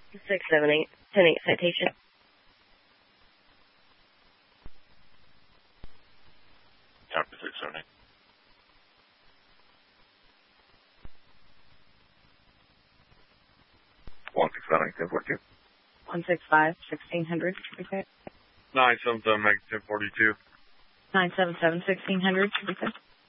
678, 10-8 citation. Copy 678. $165, 165, 1600. 977, make 1042. 977, 1600.